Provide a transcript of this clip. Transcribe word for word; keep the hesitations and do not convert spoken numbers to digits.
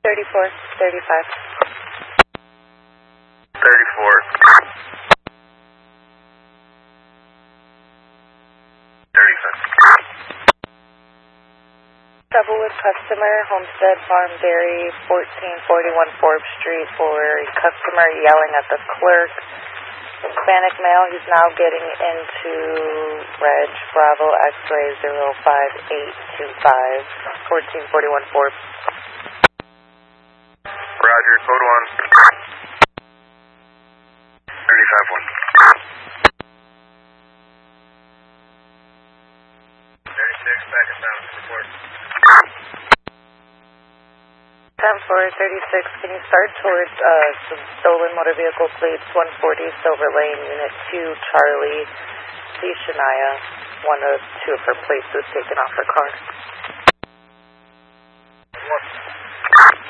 thirty-four, thirty-five. thirty-four. thirty-five. Trouble with customer, Homestead Farm Dairy, fourteen forty-one Forbes Street, for a customer yelling at the clerk. Hispanic male, he's now getting into Reg Bravo X-ray zero five eight two five, fourteen forty-one Forbes. Roger, code one. thirty-five one. thirty-six, back and down, report. ten four thirty-six, can you start towards uh, some stolen motor vehicle plates, one forty Silver Lane, Unit two, Charlie, C. Shania. One of two of her plates was taken off her car. One.